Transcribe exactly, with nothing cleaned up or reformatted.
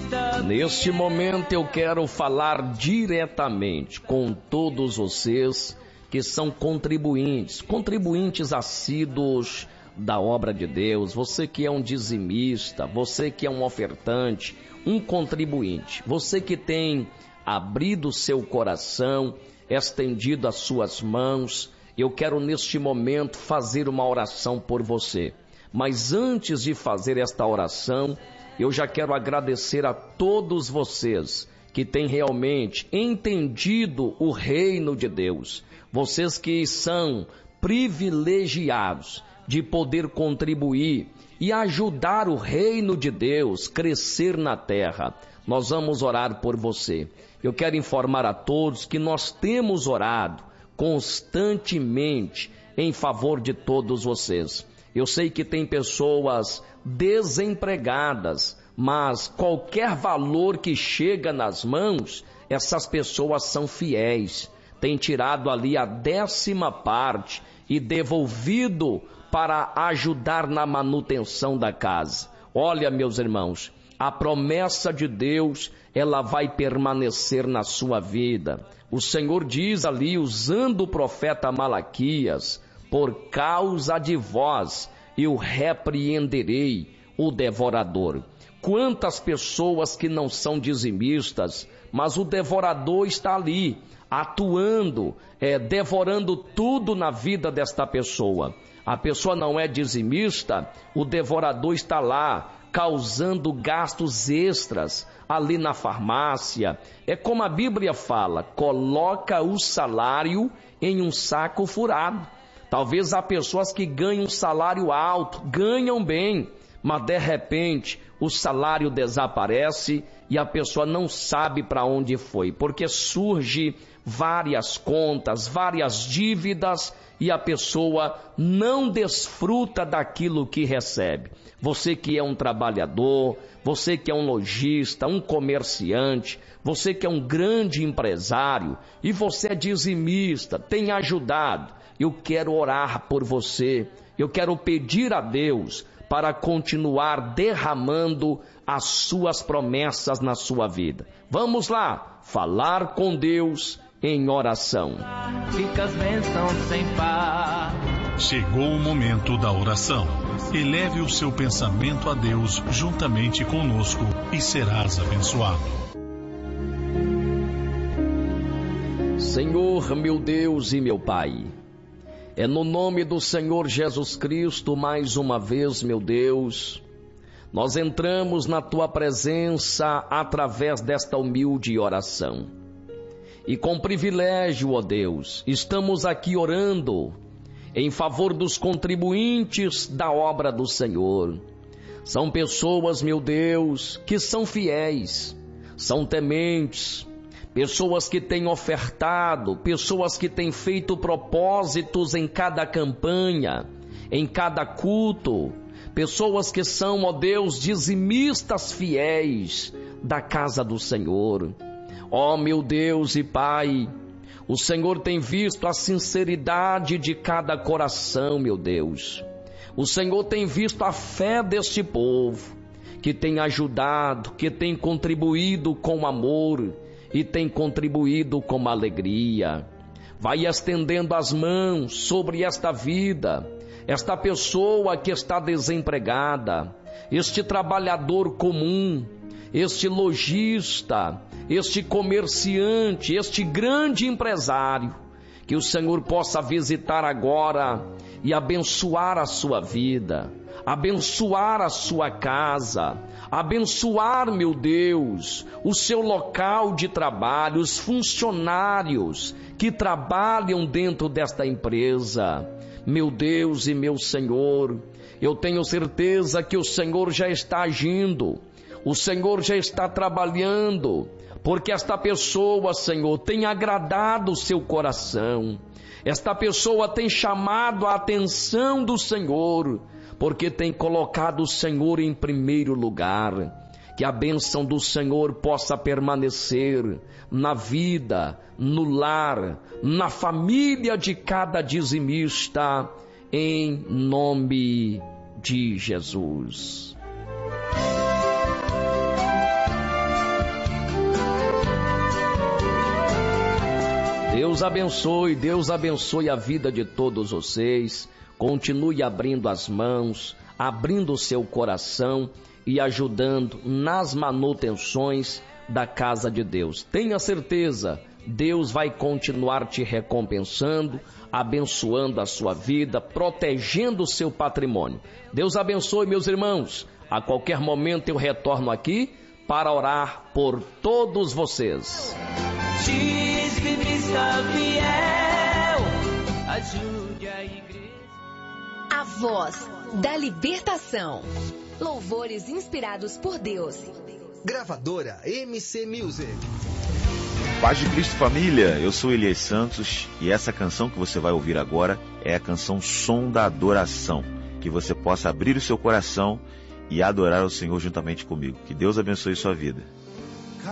Neste momento eu quero falar diretamente com todos vocês que são contribuintes, contribuintes assíduos da obra de Deus, você que é um dizimista, você que é um ofertante, um contribuinte, você que tem abrido seu coração, estendido as suas mãos, eu quero neste momento fazer uma oração por você. Mas antes de fazer esta oração, eu já quero agradecer a todos vocês que têm realmente entendido o reino de Deus. Vocês que são privilegiados de poder contribuir e ajudar o reino de Deus crescer na terra. Nós vamos orar por você. Eu quero informar a todos que nós temos orado constantemente em favor de todos vocês. Eu sei que tem pessoas desempregadas, mas qualquer valor que chega nas mãos, essas pessoas são fiéis. Tem tirado ali a décima parte e devolvido para ajudar na manutenção da casa. Olha, meus irmãos, a promessa de Deus, ela vai permanecer na sua vida. O Senhor diz ali, usando o profeta Malaquias, por causa de vós eu repreenderei o devorador. Quantas pessoas que não são dizimistas, mas o devorador está ali, atuando, é, devorando tudo na vida desta pessoa. A pessoa não é dizimista, o devorador está lá, causando gastos extras ali na farmácia. É como a Bíblia fala, coloca o salário em um saco furado. Talvez há pessoas que ganham um salário alto, ganham bem, mas de repente o salário desaparece e a pessoa não sabe para onde foi, porque surge várias contas, várias dívidas e a pessoa não desfruta daquilo que recebe. Você que é um trabalhador, você que é um lojista, um comerciante, você que é um grande empresário e você é dizimista, tem ajudado. Eu quero orar por você, eu quero pedir a Deus para continuar derramando as suas promessas na sua vida. Vamos lá, falar com Deus em oração. Ficas bênçãos sem par. Chegou o momento da oração. Eleve o seu pensamento a Deus juntamente conosco e serás abençoado. Senhor, meu Deus e meu Pai, é no nome do Senhor Jesus Cristo, mais uma vez, meu Deus, nós entramos na Tua presença através desta humilde oração. E com privilégio, ó Deus, estamos aqui orando em favor dos contribuintes da obra do Senhor. São pessoas, meu Deus, que são fiéis, são tementes, pessoas que têm ofertado, pessoas que têm feito propósitos em cada campanha, em cada culto, pessoas que são, ó Deus, dizimistas fiéis da casa do Senhor. Ó meu Deus e Pai, o Senhor tem visto a sinceridade de cada coração, meu Deus. O Senhor tem visto a fé deste povo, que tem ajudado, que tem contribuído com amor e tem contribuído com alegria. Vai estendendo as mãos sobre esta vida, esta pessoa que está desempregada, este trabalhador comum, este lojista, este comerciante, este grande empresário, que o Senhor possa visitar agora e abençoar a sua vida, abençoar a sua casa, abençoar, meu Deus, o seu local de trabalho, os funcionários que trabalham dentro desta empresa. Meu Deus e meu Senhor, eu tenho certeza que o Senhor já está agindo, o Senhor já está trabalhando, porque esta pessoa, Senhor, tem agradado o seu coração. Esta pessoa tem chamado a atenção do Senhor, porque tem colocado o Senhor em primeiro lugar. Que a bênção do Senhor possa permanecer na vida, no lar, na família de cada dizimista, em nome de Jesus. Deus abençoe, Deus abençoe a vida de todos vocês. Continue abrindo as mãos, abrindo o seu coração e ajudando nas manutenções da casa de Deus. Tenha certeza, Deus vai continuar te recompensando, abençoando a sua vida, protegendo o seu patrimônio. Deus abençoe, meus irmãos. A qualquer momento eu retorno aqui para orar por todos vocês. Ajude a igreja. A voz da libertação. Louvores inspirados por Deus. Gravadora M C Music. Paz de Cristo, família, eu sou Elias Santos e essa canção que você vai ouvir agora é a canção Som da Adoração. Que você possa abrir o seu coração e adorar o Senhor juntamente comigo. Que Deus abençoe sua vida.